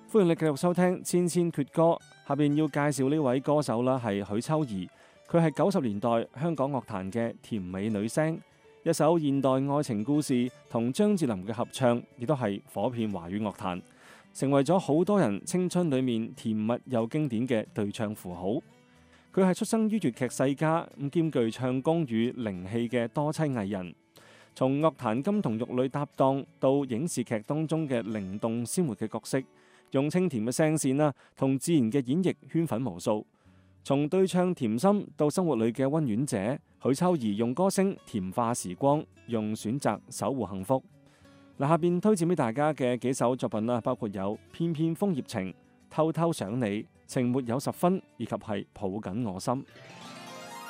歡迎你繼續收聽《千千闕歌》，下邊要介紹呢位歌手啦，係許秋怡。佢係90年代香港樂壇嘅甜美女聲，一首現代愛情故事同張智霖嘅合唱，亦都係火遍華語樂壇，成為咗好多人青春裏面甜蜜又經典嘅對唱符號。佢係出生於粵劇世家，兼具唱功與靈氣嘅多棲藝人。從樂壇金童玉女搭檔到影視劇當中嘅靈動鮮活嘅角色，用清甜嘅聲線啦，同自然嘅演繹圈粉無數。從對唱甜心到生活裏嘅溫婉者，許秋怡用歌聲甜化時光，用選擇守護幸福。嗱，下邊推薦俾大家嘅幾首作品啦，包括有《片片楓葉情》、《偷偷想你》、《情沒有十分》以及係《抱緊我心》。